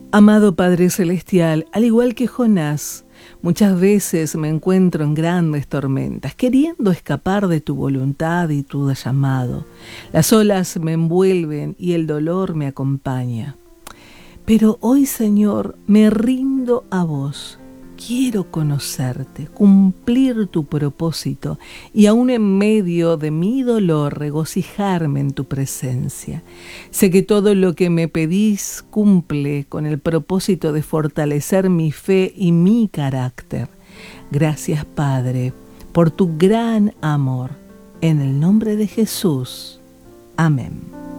Amado Padre Celestial, al igual que Jonás, muchas veces me encuentro en grandes tormentas, queriendo escapar de tu voluntad y tu llamado. Las olas me envuelven y el dolor me acompaña. Pero hoy, Señor, me rindo a vos. Quiero conocerte, cumplir tu propósito y aún en medio de mi dolor regocijarme en tu presencia. Sé que todo lo que me pedís cumple con el propósito de fortalecer mi fe y mi carácter. Gracias, Padre, por tu gran amor. En el nombre de Jesús. Amén.